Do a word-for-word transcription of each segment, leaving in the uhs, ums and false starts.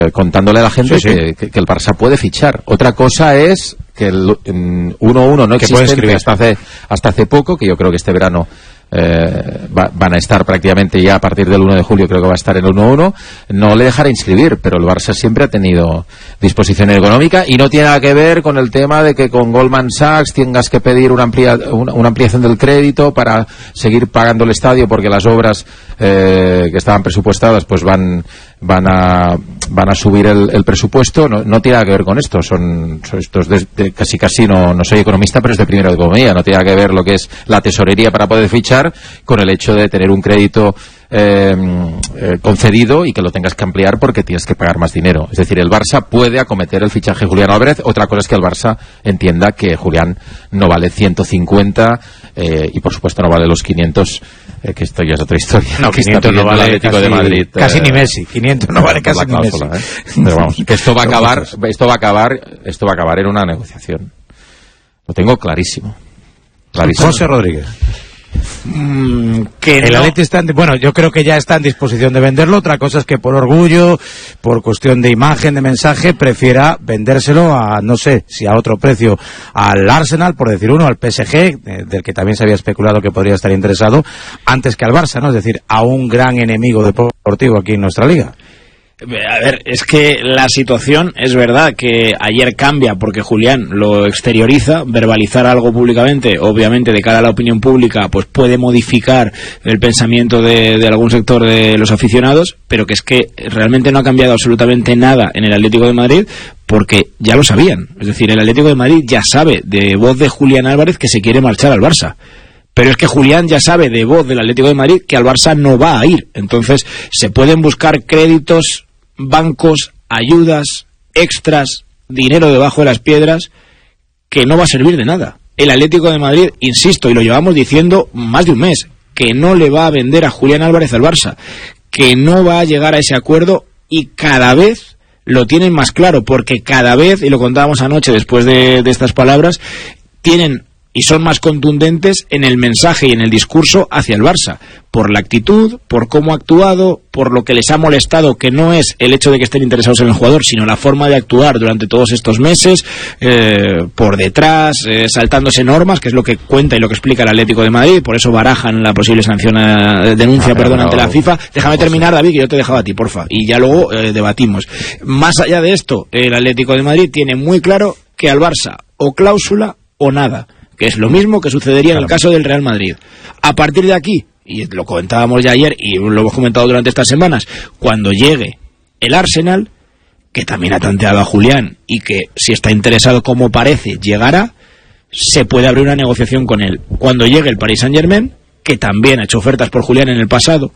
contándole a la gente sí, sí. Que, que, que el Barça puede fichar. Otra cosa es que el uno uno no existe hasta hace, hasta hace poco, que yo creo que este verano eh, va, van a estar prácticamente ya a partir del uno de julio, creo que va a estar en el uno uno, no le dejará inscribir, pero el Barça siempre ha tenido disposición económica y no tiene nada que ver con el tema de que con Goldman Sachs tengas que pedir una, amplia, una, una ampliación del crédito para seguir pagando el estadio porque las obras eh, que estaban presupuestadas pues van van a van a subir el, el presupuesto. No, no tiene nada que ver con esto, son, son estos de, de, casi casi no, no soy economista, pero es de primero de economía, no tiene nada que ver lo que es la tesorería para poder fichar con el hecho de tener un crédito eh, eh, concedido y que lo tengas que ampliar porque tienes que pagar más dinero. Es decir, el Barça puede acometer el fichaje de Julián Álvarez. Otra cosa es que el Barça entienda que Julián no vale ciento cincuenta eh, y por supuesto no vale los quinientos, eh, que esto ya es otra historia. No, que quinientos no vale Atlético casi, de Madrid, casi eh, ni Messi. quinientos no vale casi ni Messi. ¿eh? Pero vamos, que esto va a acabar, esto va a acabar, esto va a acabar en una negociación. Lo tengo clarísimo. clarísimo. José Rodríguez. Mm, que el no. Atleti está en, bueno, yo creo que ya está en disposición de venderlo. Otra cosa es que por orgullo, por cuestión de imagen, de mensaje, prefiera vendérselo a, no sé, si a otro precio, al Arsenal, por decir uno, al P S G, eh, del que también se había especulado que podría estar interesado, antes que al Barça, ¿no? Es decir, a un gran enemigo deportivo aquí en nuestra liga. A ver, es que la situación es verdad que ayer cambia porque Julián lo exterioriza, verbalizar algo públicamente, obviamente de cara a la opinión pública, pues puede modificar el pensamiento de, de algún sector de los aficionados, pero que es que realmente no ha cambiado absolutamente nada en el Atlético de Madrid porque ya lo sabían. Es decir, el Atlético de Madrid ya sabe de voz de Julián Álvarez que se quiere marchar al Barça. Pero es que Julián ya sabe de voz del Atlético de Madrid que al Barça no va a ir. Entonces se pueden buscar créditos, bancos, ayudas, extras, dinero debajo de las piedras, que no va a servir de nada. El Atlético de Madrid, insisto, y lo llevamos diciendo más de un mes, que no le va a vender a Julián Álvarez al Barça, que no va a llegar a ese acuerdo, y cada vez lo tienen más claro, porque cada vez, y lo contábamos anoche después de, de estas palabras, tienen y son más contundentes en el mensaje y en el discurso hacia el Barça, por la actitud, por cómo ha actuado, por lo que les ha molestado, que no es el hecho de que estén interesados en el jugador, sino la forma de actuar durante todos estos meses, eh, por detrás, eh, saltándose normas, que es lo que cuenta y lo que explica el Atlético de Madrid. Por eso barajan la posible sanción, eh, denuncia, ah, perdón, no, ante la FIFA. Déjame terminar, David, que yo te dejaba a ti, porfa, y ya luego eh, debatimos. Más allá de esto, el Atlético de Madrid tiene muy claro que al Barça o cláusula o nada, que es lo mismo que sucedería en el caso del Real Madrid. A partir de aquí, y lo comentábamos ya ayer y lo hemos comentado durante estas semanas, cuando llegue el Arsenal, que también ha tanteado a Julián y que si está interesado como parece llegará, se puede abrir una negociación con él. Cuando llegue el Paris Saint-Germain, que también ha hecho ofertas por Julián en el pasado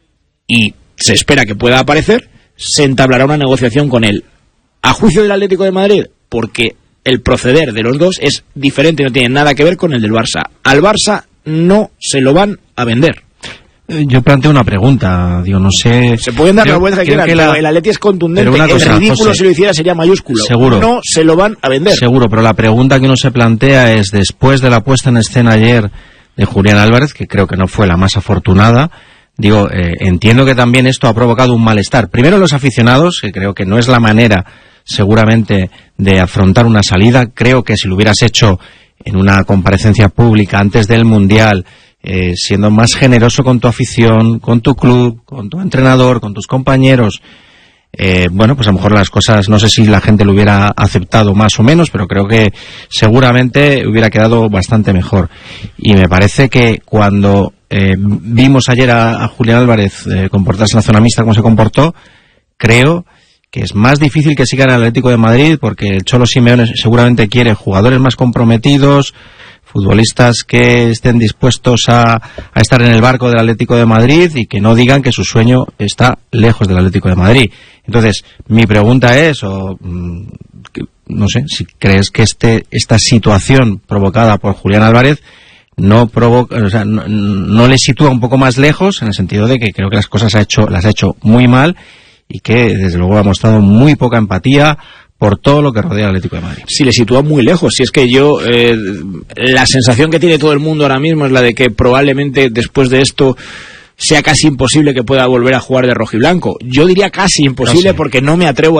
y se espera que pueda aparecer, se entablará una negociación con él. A juicio del Atlético de Madrid, porque el proceder de los dos es diferente, no tiene nada que ver con el del Barça. Al Barça no se lo van a vender. Yo planteo una pregunta, digo, no sé... Se pueden dar creo, las vueltas que quieran, que la, pero el Atleti es contundente. El cosa, ridículo, José, si lo hiciera sería mayúsculo. Seguro. No se lo van a vender. Seguro, pero la pregunta que uno se plantea es, después de la puesta en escena ayer de Julián Álvarez, que creo que no fue la más afortunada, digo, eh, entiendo que también esto ha provocado un malestar. Primero los aficionados, que creo que no es la manera seguramente de afrontar una salida. Creo que si lo hubieras hecho en una comparecencia pública antes del Mundial, eh, siendo más generoso con tu afición, con tu club, con tu entrenador, con tus compañeros, eh, bueno, pues a lo mejor las cosas, no sé si la gente lo hubiera aceptado más o menos, pero creo que seguramente hubiera quedado bastante mejor. Y me parece que cuando eh, vimos ayer a, a Julián Álvarez eh, comportarse en la zona mixta como se comportó, creo que es más difícil que siga en el Atlético de Madrid, porque el Cholo Simeone seguramente quiere jugadores más comprometidos, futbolistas que estén dispuestos a, a estar en el barco del Atlético de Madrid y que no digan que su sueño está lejos del Atlético de Madrid. Entonces, mi pregunta es, o no sé, si crees que este esta situación provocada por Julián Álvarez no provoca, o sea, no, no le sitúa un poco más lejos, en el sentido de que creo que las cosas ha hecho, las ha hecho muy mal, y que desde luego ha mostrado muy poca empatía por todo lo que rodea al Atlético de Madrid. Sí, le sitúa muy lejos. Si es que yo, eh, la sensación que tiene todo el mundo ahora mismo es la de que probablemente después de esto sea casi imposible que pueda volver a jugar de rojiblanco. Yo diría casi imposible, no sé, porque no me atrevo